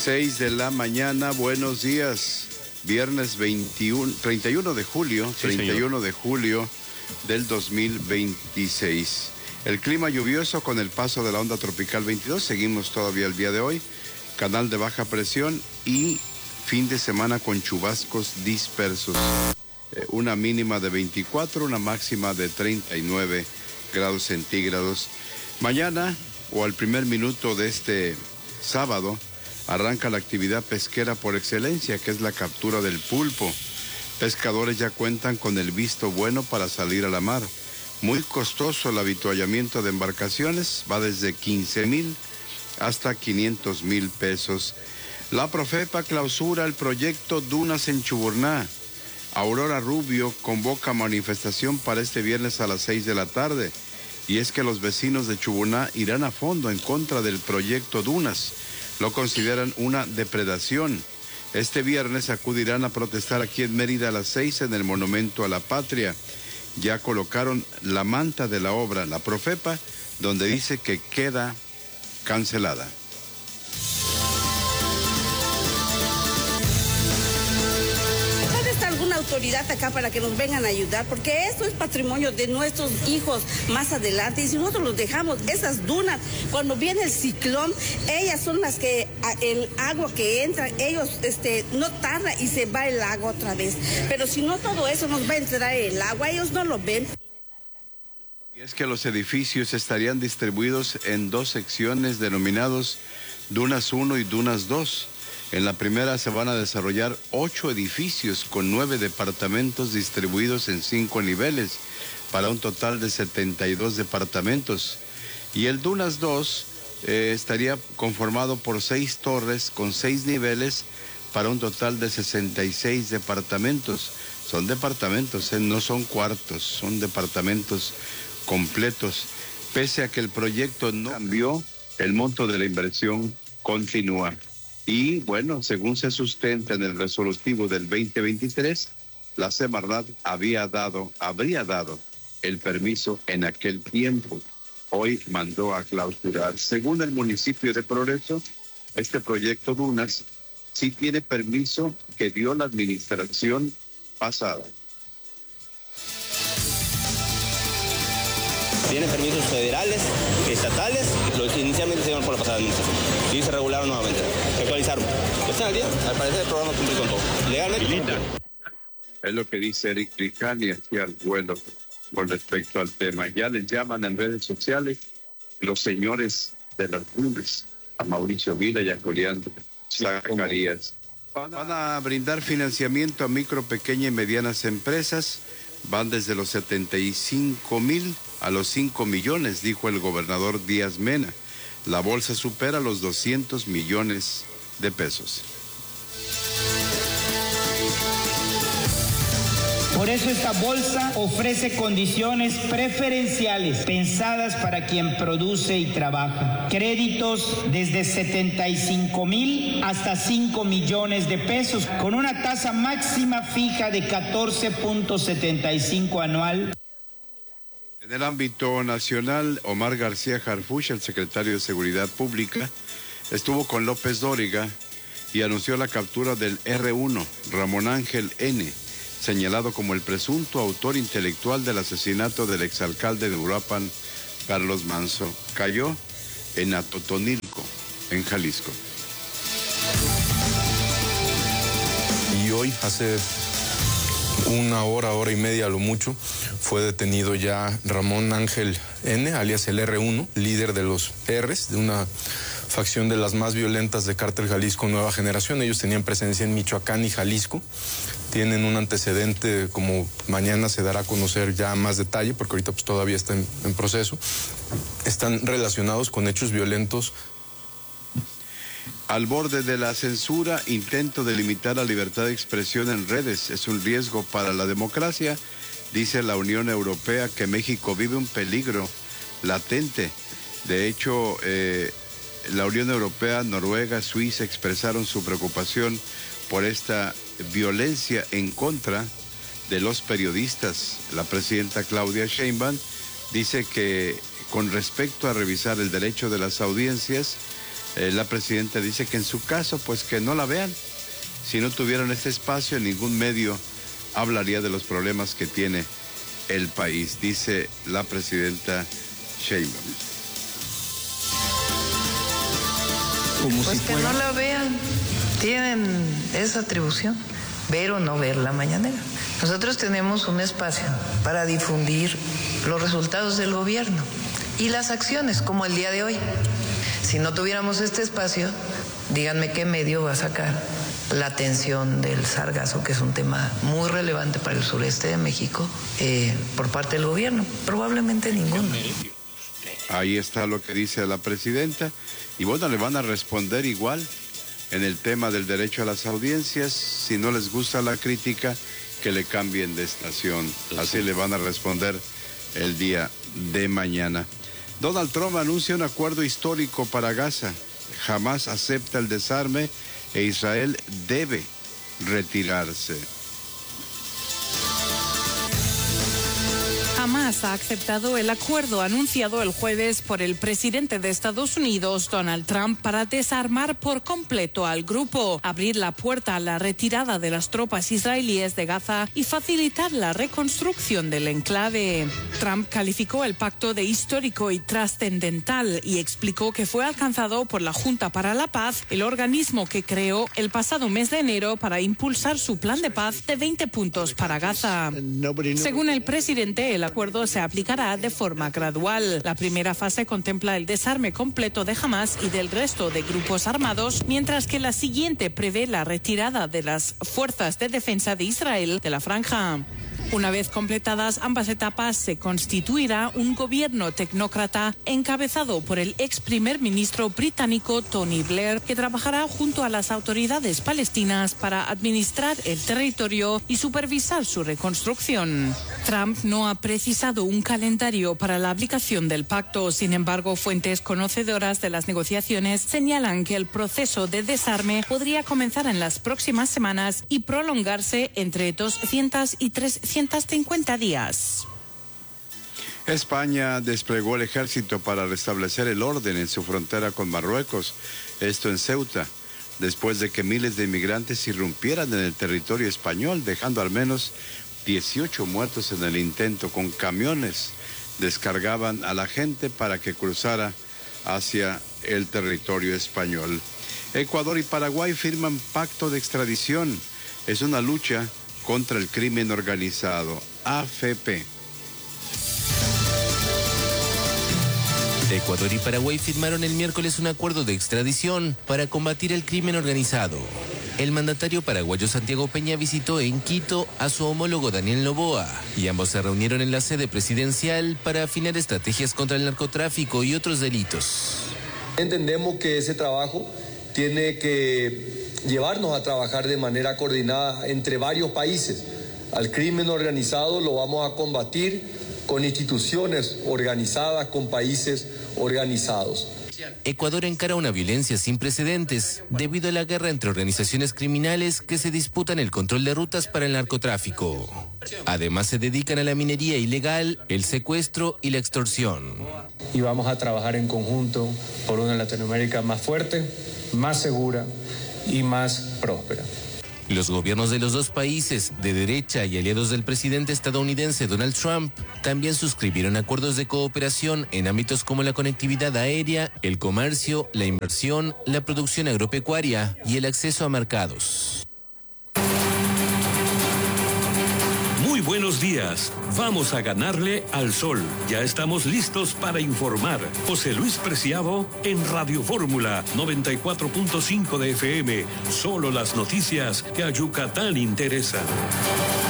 6 de la mañana, buenos días. Viernes 31 de julio, Sí, 31 de julio del 2026. El clima lluvioso con el paso de la onda tropical 22, seguimos todavía el día de hoy. Canal de baja presión y fin de semana con chubascos dispersos. Una mínima de 24, una máxima de 39 grados centígrados. Mañana o al primer minuto de este sábado arranca la actividad pesquera por excelencia, que es la captura del pulpo. Pescadores ya cuentan con el visto bueno para salir a la mar. Muy costoso el avituallamiento de embarcaciones, va desde 15,000 hasta 500,000 pesos. La Profepa clausura el proyecto Dunas en Chuburná. Aurora Rubio convoca manifestación para este viernes a las 6 de la tarde. Y es que los vecinos de Chuburná irán a fondo en contra del proyecto Dunas. Lo consideran una depredación. Este viernes acudirán a protestar aquí en Mérida a las 6 en el Monumento a la Patria. Ya colocaron la manta de la obra, la Profepa, donde dice que queda cancelada. Autoridad acá para que nos vengan a ayudar, porque esto es patrimonio de nuestros hijos más adelante, y si nosotros los dejamos, esas dunas, cuando viene el ciclón, ellas son las que, el agua que entra, ellos no tarda y se va el agua otra vez, pero si no, todo eso nos va a entrar el agua, ellos no lo ven. Y es que los edificios estarían distribuidos en dos secciones denominados Dunas 1 y Dunas 2. En la primera se van a desarrollar 8 edificios con 9 departamentos distribuidos en 5 niveles, para un total de 72 departamentos. Y el Dunas 2 estaría conformado por 6 torres con 6 niveles, para un total de 66 departamentos. Son departamentos, no son cuartos, son departamentos completos. Pese a que el proyecto no cambió, el monto de la inversión continúa. Y bueno, según se sustenta en el resolutivo del 2023, la Semarnat habría dado el permiso en aquel tiempo. Hoy mandó a clausurar. Según el municipio de Progreso, este proyecto Dunas sí tiene permiso que dio la administración pasada. Tienen permisos federales, estatales, los inicialmente se dieron por la pasada administración. Y se regularon nuevamente, se actualizaron. Están al día, al parecer el programa cumple con todo. Legalmente. Es lo que dice Eric Tricani aquí al vuelo con respecto al tema. Ya les llaman en redes sociales los señores de las nubes, a Mauricio Vila y a Julián Zacarías. Van a brindar financiamiento a micro, pequeñas y medianas empresas. Van desde los 75,000 a los 5 millones, dijo el gobernador Díaz Mena. La bolsa supera los 200 millones de pesos. Por eso esta bolsa ofrece condiciones preferenciales pensadas para quien produce y trabaja. Créditos desde 75,000 hasta 5 millones de pesos, con una tasa máxima fija de 14.75 anual. En el ámbito nacional, Omar García Harfuch, el secretario de Seguridad Pública, estuvo con López Dóriga y anunció la captura del R1, Ramón Ángel N., señalado como el presunto autor intelectual del asesinato del exalcalde de Uruapan, Carlos Manso. Cayó en Atotonilco, en Jalisco. Y hoy, hace una hora y media a lo mucho, fue detenido ya Ramón Ángel N., alias el R1, líder de los R's, de una facción de las más violentas de Cártel Jalisco Nueva Generación. Ellos tenían presencia en Michoacán y Jalisco. Tienen un antecedente, como mañana se dará a conocer ya más detalle, porque ahorita pues todavía está en proceso. Están relacionados con hechos violentos. Al borde de la censura, intento de limitar la libertad de expresión en redes es un riesgo para la democracia. Dice la Unión Europea que México vive un peligro latente. De hecho, la Unión Europea, Noruega, Suiza expresaron su preocupación por esta violencia en contra de los periodistas. La presidenta Claudia Sheinbaum dice que con respecto a revisar el derecho de las audiencias, La presidenta dice que en su caso, pues que no la vean. Si no tuvieran este espacio, ningún medio hablaría de los problemas que tiene el país, dice la presidenta Sheinbaum. Pues que no la vean, tienen esa atribución, ver o no ver la mañanera. Nosotros tenemos un espacio para difundir los resultados del gobierno y las acciones, como el día de hoy. Si no tuviéramos este espacio, díganme qué medio va a sacar la atención del sargazo, que es un tema muy relevante para el sureste de México, por parte del gobierno. Probablemente ninguno. Ahí está lo que dice la presidenta. Y bueno, le van a responder igual en el tema del derecho a las audiencias. Si no les gusta la crítica, que le cambien de estación. Así le van a responder el día de mañana. Donald Trump anuncia un acuerdo histórico para Gaza. Jamás acepta el desarme e Israel debe retirarse. Hamás ha aceptado el acuerdo anunciado el jueves por el presidente de Estados Unidos, Donald Trump, para desarmar por completo al grupo, abrir la puerta a la retirada de las tropas israelíes de Gaza y facilitar la reconstrucción del enclave. Trump calificó el pacto de histórico y trascendental y explicó que fue alcanzado por la Junta para la Paz, el organismo que creó el pasado mes de enero para impulsar su plan de paz de 20 puntos para Gaza. Según el presidente, el acuerdo se aplicará de forma gradual. La primera fase contempla el desarme completo de Hamás y del resto de grupos armados, mientras que la siguiente prevé la retirada de las fuerzas de defensa de Israel de la franja. Una vez completadas ambas etapas, se constituirá un gobierno tecnócrata encabezado por el ex primer ministro británico Tony Blair, que trabajará junto a las autoridades palestinas para administrar el territorio y supervisar su reconstrucción. Trump no ha precisado un calendario para la aplicación del pacto. Sin embargo, fuentes conocedoras de las negociaciones señalan que el proceso de desarme podría comenzar en las próximas semanas y prolongarse entre 200 y 350 días. España desplegó el ejército para restablecer el orden en su frontera con Marruecos, esto en Ceuta, después de que miles de inmigrantes irrumpieran en el territorio español, dejando al menos 18 muertos en el intento. Con camiones descargaban a la gente para que cruzara hacia el territorio español. Ecuador y Paraguay firman pacto de extradición. Es una lucha contra el crimen organizado, AFP. Ecuador y Paraguay firmaron el miércoles un acuerdo de extradición para combatir el crimen organizado. El mandatario paraguayo Santiago Peña visitó en Quito a su homólogo Daniel Noboa y ambos se reunieron en la sede presidencial para afinar estrategias contra el narcotráfico y otros delitos. Entendemos que ese trabajo tiene que llevarnos a trabajar de manera coordinada entre varios países. Al crimen organizado lo vamos a combatir con instituciones organizadas, con países organizados. Ecuador encara una violencia sin precedentes debido a la guerra entre organizaciones criminales que se disputan el control de rutas para el narcotráfico. Además, se dedican a la minería ilegal, el secuestro y la extorsión. Y vamos a trabajar en conjunto por una Latinoamérica más fuerte, más segura y más próspera. Los gobiernos de los dos países, de derecha y aliados del presidente estadounidense Donald Trump, también suscribieron acuerdos de cooperación en ámbitos como la conectividad aérea, el comercio, la inversión, la producción agropecuaria y el acceso a mercados. Muy buenos días. Vamos a ganarle al sol. Ya estamos listos para informar. José Luis Preciado en Radio Fórmula 94.5 de FM. Solo las noticias que a Yucatán interesan.